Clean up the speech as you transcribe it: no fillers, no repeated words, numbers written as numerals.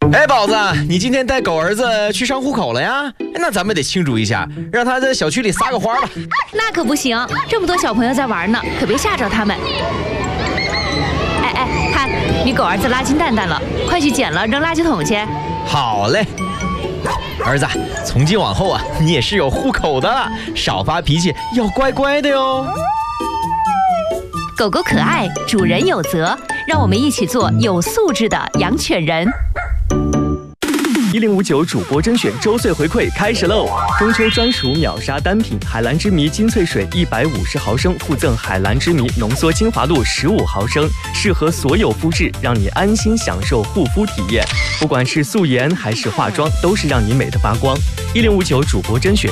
哎，宝子，你今天带狗儿子去上户口了呀？那咱们得庆祝一下，让他在小区里撒个花吧。 那可不行，这么多小朋友在玩呢，可别吓着他们。哎，看你狗儿子拉金蛋蛋了，快去捡了扔垃圾桶去。 好嘞，儿子，从今往后啊，你也是有户口的了，少发脾气，要乖乖的哟。 狗狗可爱，主人有责，让我们一起做有素质的养犬人。 1059主播甄选周岁回馈开始喽！中秋专属秒杀单品海蓝之谜金萃水150毫升，附赠海蓝之谜浓缩精华露15毫升，适合所有肤质，让你安心享受护肤体验。不管是素颜还是化妆，都是让你美的发光。1059主播甄选